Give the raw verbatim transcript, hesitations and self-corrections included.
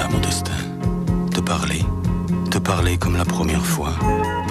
voilà mon destin. Te parler, te parler comme la première fois.